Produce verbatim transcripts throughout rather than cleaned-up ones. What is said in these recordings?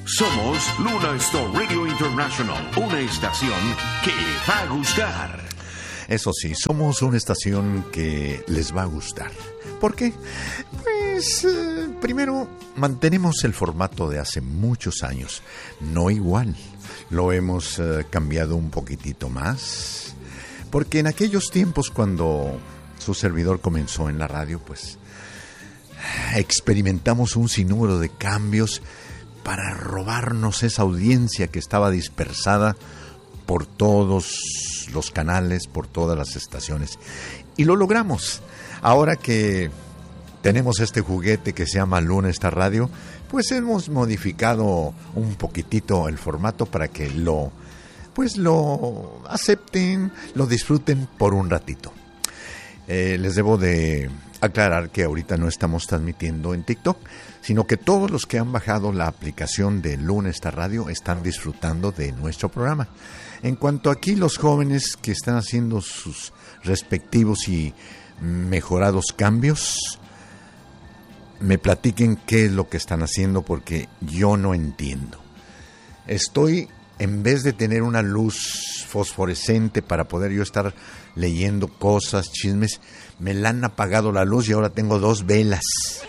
Somos Luna Star Radio International, una estación que va a gustar. Eso sí, somos una estación que les va a gustar. ¿Por qué? Pues, eh, primero, mantenemos el formato de hace muchos años. No igual. Lo hemos eh, cambiado un poquitito más. Porque en aquellos tiempos cuando su servidor comenzó en la radio, pues, experimentamos un sinnúmero de cambios para robarnos esa audiencia que estaba dispersada por todos los canales, por todas las estaciones. Y lo logramos. Ahora que tenemos este juguete que se llama Luna Star Radio, pues hemos modificado un poquitito el formato para que lo, pues lo acepten, lo disfruten por un ratito. Eh, les debo de aclarar que ahorita no estamos transmitiendo en TikTok, sino que todos los que han bajado la aplicación de Luna Star Radio están disfrutando de nuestro programa. En cuanto aquí los jóvenes que están haciendo sus respectivos y mejorados cambios, me platiquen qué es lo que están haciendo, porque yo no entiendo. Estoy, en vez de tener una luz fosforescente para poder yo estar leyendo cosas, chismes, me la han apagado la luz y ahora tengo dos velas.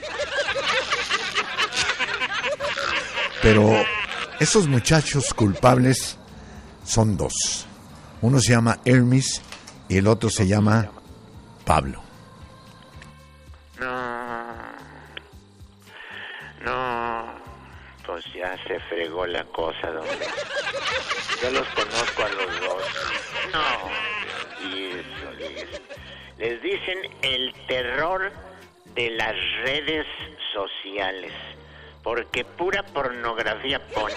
Pero esos muchachos culpables son dos. Uno se llama Hermes y el otro se llama Pablo. No, no, pues ya se fregó la cosa, don. Yo los conozco a los dos. No, y eso, les, les dicen el terror de las redes sociales, porque pura pornografía ponen.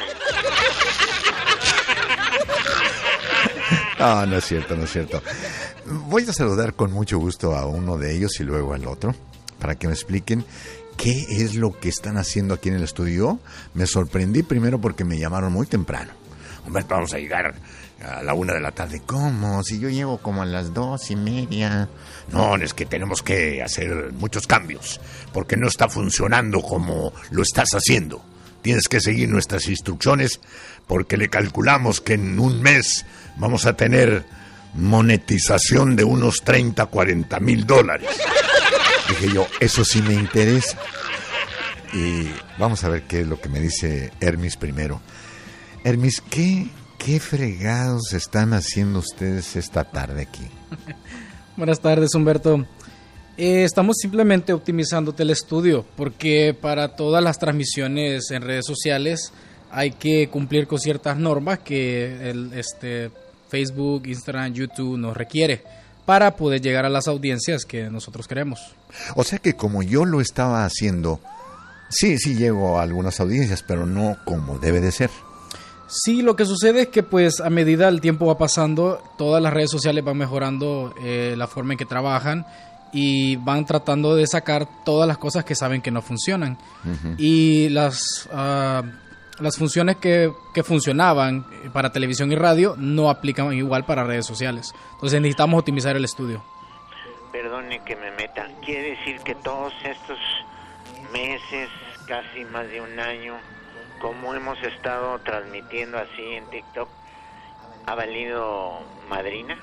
No, no es cierto, no es cierto. Voy a saludar con mucho gusto a uno de ellos y luego al otro, para que me expliquen qué es lo que están haciendo aquí en el estudio. Me sorprendí primero porque me llamaron muy temprano. Humberto, vamos a llegar a la una de la tarde. ¿Cómo? Si yo llego como a las dos y media. No, es que tenemos que hacer muchos cambios, porque no está funcionando como lo estás haciendo. Tienes que seguir nuestras instrucciones, porque le calculamos que en un mes vamos a tener monetización de unos treinta, cuarenta mil dólares. Dije yo, eso sí me interesa. Y vamos a ver qué es lo que me dice Hermes primero. Hermes, ¿qué, qué fregados están haciendo ustedes esta tarde aquí? Buenas tardes, Humberto. Eh, estamos simplemente optimizando el estudio, porque para todas las transmisiones en redes sociales hay que cumplir con ciertas normas que el este Facebook, Instagram, YouTube nos requiere para poder llegar a las audiencias que nosotros queremos. O sea que como yo lo estaba haciendo, sí, sí llego a algunas audiencias, pero no como debe de ser. Sí, lo que sucede es que pues a medida el tiempo va pasando, todas las redes sociales van mejorando eh, la forma en que trabajan y van tratando de sacar todas las cosas que saben que no funcionan. Uh-huh. Y las uh, las funciones que, que funcionaban para televisión y radio no aplican igual para redes sociales. Entonces necesitamos optimizar el estudio. Perdone que me meta. ¿Quiere decir que todos estos meses, casi más de un año, como hemos estado transmitiendo así en TikTok, ha valido madrina?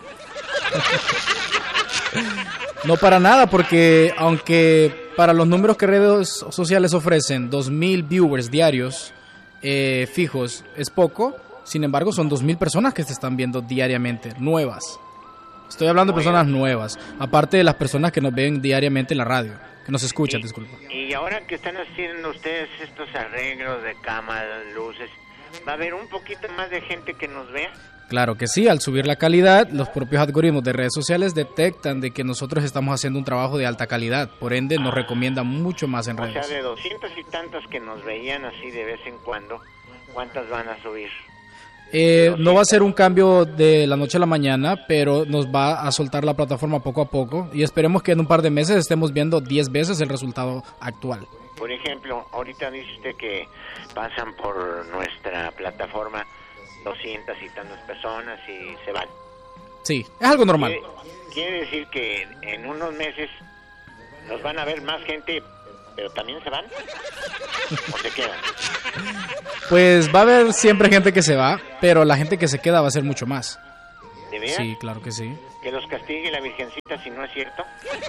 No, para nada, porque aunque para los números que redes sociales ofrecen dos mil viewers diarios eh, fijos es poco, sin embargo son dos mil personas que se están viendo diariamente, nuevas. Estoy hablando de personas nuevas, aparte de las personas que nos ven diariamente en la radio, que nos escuchan, y, disculpa. Y ahora que están haciendo ustedes estos arreglos de cámaras, luces, ¿va a haber un poquito más de gente que nos vea? Claro que sí, al subir la calidad, los propios algoritmos de redes sociales detectan de que nosotros estamos haciendo un trabajo de alta calidad, por ende nos recomiendan mucho más en redes. O sea, de doscientas y tantas que nos veían así de vez en cuando, ¿cuántas van a subir? Eh, no va a ser un cambio de la noche a la mañana, pero nos va a soltar la plataforma poco a poco y esperemos que en un par de meses estemos viendo diez veces el resultado actual. Por ejemplo, ahorita dice usted que pasan por nuestra plataforma doscientas y tantas personas y se van. Sí, es algo normal. Quiere, quiere decir que en unos meses nos van a ver más gente ¿Pero también se van? ¿O se quedan? Pues va a haber siempre gente que se va, pero la gente que se queda va a ser mucho más. ¿De veras? Sí, claro que sí. ¿Que los castigue la Virgencita si no es cierto?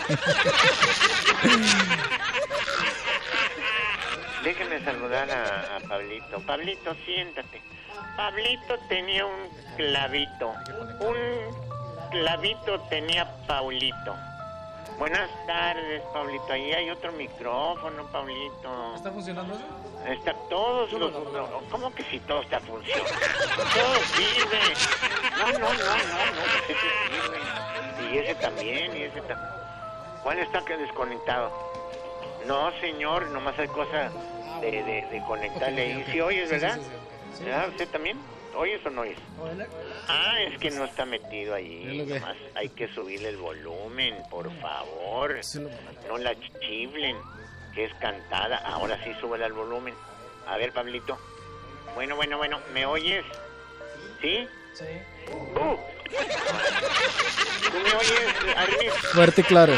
Déjenme saludar a, a Pablito. Pablito, siéntate. Pablito tenía un clavito. Un clavito tenía Paulito. Buenas tardes, Pablito. Ahí hay otro micrófono, Pablito. ¿Está funcionando eso? Está todos los... No, ¿cómo que si todo está funcionando? Todo sirve. No, no, no, no, no. Ese sirve. Y ese también, y ese también. ¿Cuál está que desconectado? No, señor, nomás hay cosa de, de, de conectarle ahí. ¿Sí oyes, verdad? Sí, sí, sí, sí. ¿Ya? ¿Usted también? ¿Oyes o no oyes? Ah, es que no está metido allí. Que... Nomás hay que subirle el volumen, por favor. No la chiflen, que es cantada. Ahora sí, súbele al volumen. A ver, Pablito. Bueno, bueno, bueno, ¿me oyes? ¿Sí? Sí. Uh. ¿Tú me oyes, Arnis? Fuerte y claro.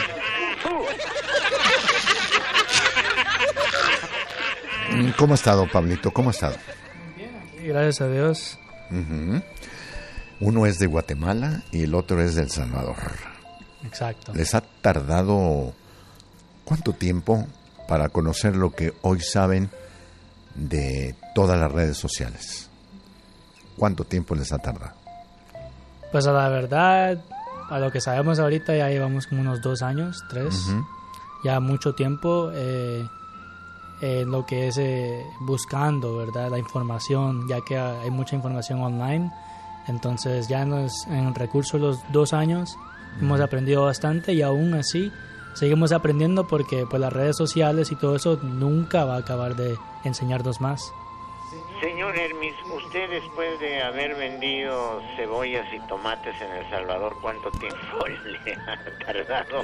¿Cómo ha estado, Pablito? ¿Cómo ha estado? Gracias a Dios. Uh-huh. Uno es de Guatemala y el otro es de El Salvador. Exacto. ¿Les ha tardado cuánto tiempo para conocer lo que hoy saben de todas las redes sociales? ¿Cuánto tiempo les ha tardado? Pues a la verdad, a lo que sabemos ahorita ya llevamos como unos dos años, tres. Uh-huh. Ya mucho tiempo eh, en lo que es eh, buscando, ¿verdad? La información, ya que hay mucha información online. Entonces ya nos, en el recurso de los dos años uh-huh. hemos aprendido bastante y aún así seguimos aprendiendo porque pues las redes sociales y todo eso nunca va a acabar de enseñarnos más. Señor Hermis, usted después de haber vendido cebollas y tomates en El Salvador, ¿cuánto tiempo le ha tardado?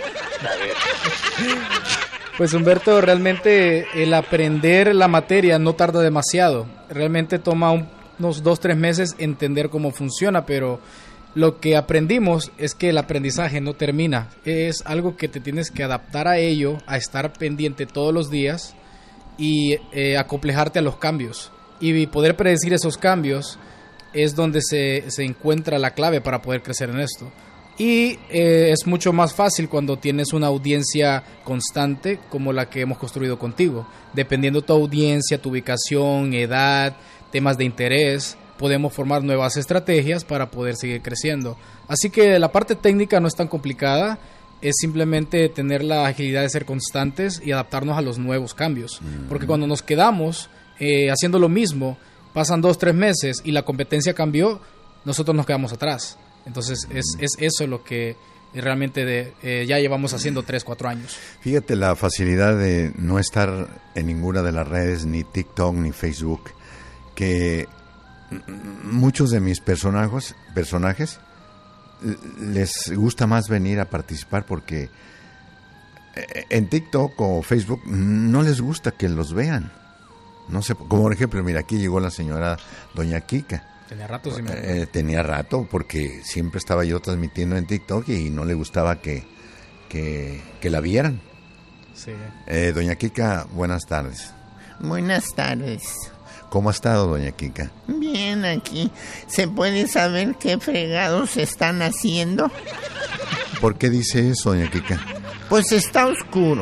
Pues Humberto, realmente el aprender la materia no tarda demasiado. Realmente toma un, unos dos, tres meses entender cómo funciona, pero lo que aprendimos es que el aprendizaje no termina. Es algo que te tienes que adaptar a ello, a estar pendiente todos los días y eh, acomplejarte a los cambios. Y poder predecir esos cambios es donde se, se encuentra la clave para poder crecer en esto. Y eh, es mucho más fácil cuando tienes una audiencia constante como la que hemos construido contigo. Dependiendo de tu audiencia, tu ubicación, edad, temas de interés, podemos formar nuevas estrategias para poder seguir creciendo. Así que la parte técnica no es tan complicada, es simplemente tener la agilidad de ser constantes y adaptarnos a los nuevos cambios. Porque cuando nos quedamos eh, haciendo lo mismo, pasan dos, tres meses y la competencia cambió, nosotros nos quedamos atrás. Entonces es, es eso lo que realmente de, eh, ya llevamos haciendo tres, cuatro años. Fíjate la facilidad de no estar en ninguna de las redes, ni TikTok, ni Facebook, que muchos de mis personajes, personajes les gusta más venir a participar porque en TikTok o Facebook no les gusta que los vean. No sé, como por ejemplo, mira, aquí llegó la señora Doña Kika. Tenía rato, sí, eh, tenía rato porque siempre estaba yo transmitiendo en TikTok y no le gustaba que, que, que la vieran. Sí. Eh, Doña Kika, buenas tardes. Buenas tardes. ¿Cómo ha estado, Doña Kika? Bien, aquí. ¿Se puede saber qué fregados están haciendo? ¿Por qué dice eso, Doña Kika? Pues está oscuro.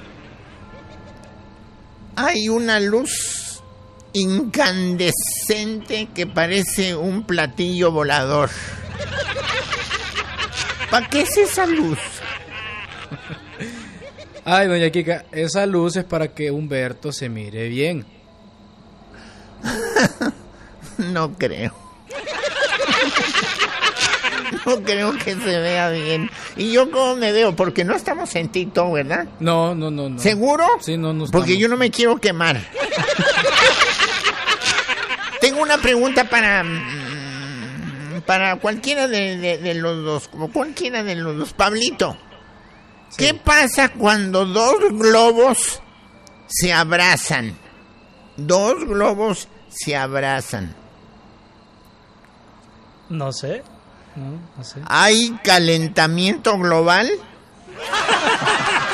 Hay una luz incandescente que parece un platillo volador. ¿Para qué es esa luz? Ay, Doña Kika, esa luz es para que Humberto se mire bien. No creo. No creo que se vea bien. ¿Y yo cómo me veo? Porque no estamos en TikTok, ¿verdad? No, no, no, no. ¿Seguro? Sí, no, no estamos. Porque yo no me quiero quemar. Tengo una pregunta para para cualquiera de, de, de los dos, como cualquiera de los dos. Pablito, sí. ¿Qué pasa cuando dos globos se abrazan? Dos globos se abrazan. No sé. No, no sé. ¿Hay calentamiento global?